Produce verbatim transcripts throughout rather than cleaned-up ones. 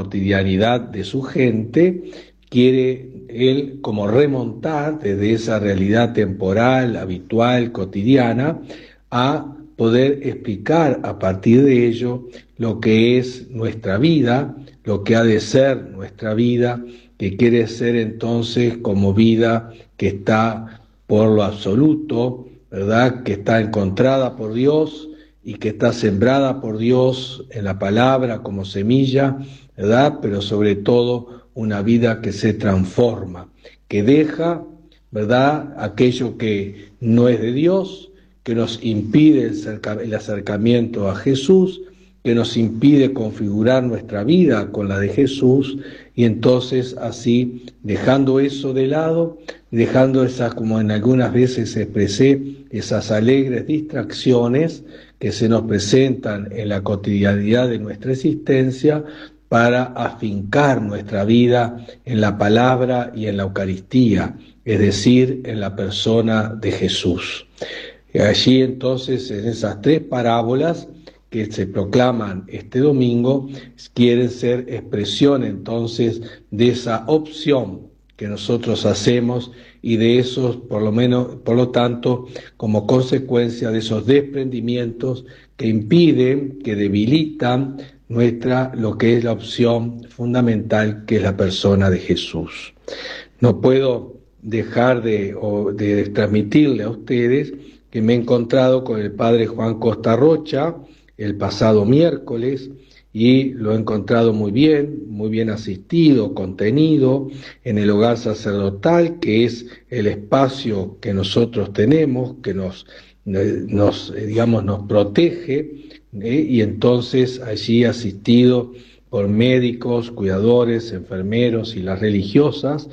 cotidianidad de su gente, quiere él como remontar desde esa realidad temporal, habitual, cotidiana, a poder explicar a partir de ello lo que es nuestra vida, lo que ha de ser nuestra vida, que quiere ser entonces como vida que está por lo absoluto, ¿verdad? Que está encontrada por Dios y que está sembrada por Dios en la palabra como semilla, ¿verdad? Pero sobre todo una vida que se transforma, que deja, ¿verdad?, aquello que no es de Dios, que nos impide el acercamiento a Jesús, que nos impide configurar nuestra vida con la de Jesús, y entonces así, dejando eso de lado, dejando esas, como en algunas veces expresé, esas alegres distracciones que se nos presentan en la cotidianidad de nuestra existencia, para afincar nuestra vida en la palabra y en la Eucaristía, es decir, en la persona de Jesús. Y allí entonces, en esas tres parábolas que se proclaman este domingo, quieren ser expresión entonces de esa opción que nosotros hacemos y de esos, por lo menos, por lo tanto, como consecuencia de esos desprendimientos que impiden, que debilitan nuestra, lo que es la opción fundamental, que es la persona de Jesús. No puedo dejar de, o, de transmitirle a ustedes que me he encontrado con el padre Juan Costa Rocha el pasado miércoles, y lo he encontrado muy bien, muy bien asistido, contenido en el hogar sacerdotal, que es el espacio que nosotros tenemos, que nos, nos digamos, nos protege, ¿eh? Y entonces allí asistido por médicos, cuidadores, enfermeros y las religiosas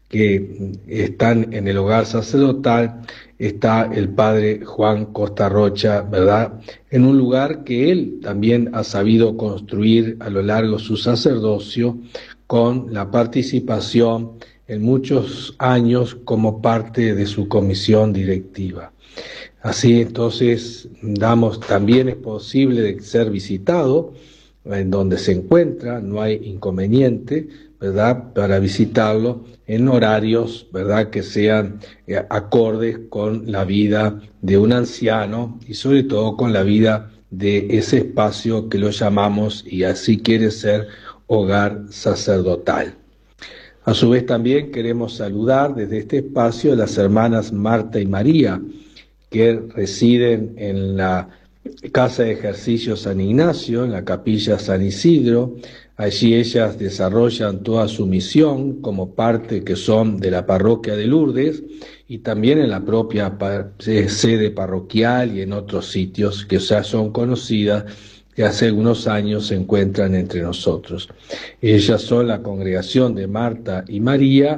que están en el hogar sacerdotal, está el padre Juan Costa Rocha, ¿verdad?, en un lugar que él también ha sabido construir a lo largo de su sacerdocio, con la participación en muchos años como parte de su comisión directiva. Así entonces, damos, también es posible de ser visitado en donde se encuentra, no hay inconveniente, ¿verdad?, para visitarlo en horarios, ¿verdad?, que sean eh, acordes con la vida de un anciano y sobre todo con la vida de ese espacio que lo llamamos, y así quiere ser, hogar sacerdotal. A su vez también queremos saludar desde este espacio a las hermanas Marta y María, que residen en la Casa de Ejercicio San Ignacio, en la Capilla San Isidro. Allí ellas desarrollan toda su misión como parte que son de la parroquia de Lourdes, y también en la propia sede parroquial y en otros sitios que ya son conocidas, que hace algunos años se encuentran entre nosotros. Ellas son la congregación de Marta y María,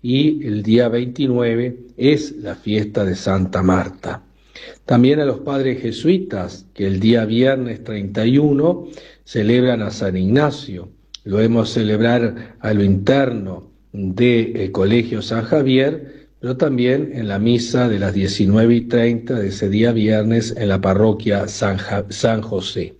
y el día veintinueve es la fiesta de Santa Marta. También a los padres jesuitas, que el día viernes treinta y uno celebran a San Ignacio. Lo hemos celebrar a lo interno del Colegio San Javier, pero también en la misa de las diecinueve y treinta de ese día viernes en la parroquia San, ja- San José.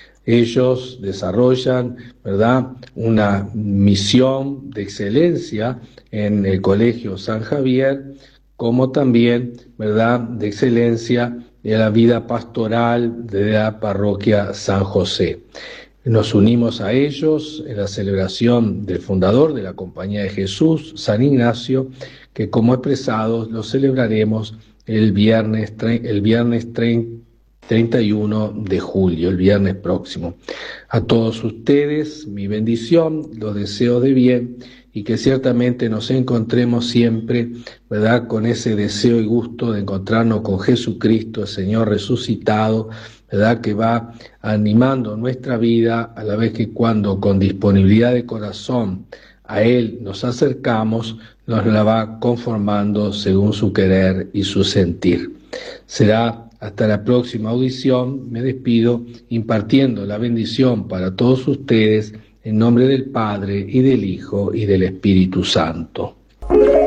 Ellos desarrollan, ¿verdad?, una misión de excelencia en el Colegio San Javier, como también, ¿verdad?, de excelencia de la vida pastoral de la parroquia San José. Nos unimos a ellos en la celebración del fundador de la Compañía de Jesús, San Ignacio, que como expresados lo celebraremos el viernes, el viernes treinta y uno de julio, el viernes próximo. A todos ustedes mi bendición, los deseos de bien, y que ciertamente nos encontremos siempre, ¿verdad?, con ese deseo y gusto de encontrarnos con Jesucristo, el Señor resucitado, ¿verdad?, que va animando nuestra vida, a la vez que cuando con disponibilidad de corazón a Él nos acercamos, nos la va conformando según su querer y su sentir. Será hasta la próxima audición. Me despido impartiendo la bendición para todos ustedes, en nombre del Padre, y del Hijo, y del Espíritu Santo.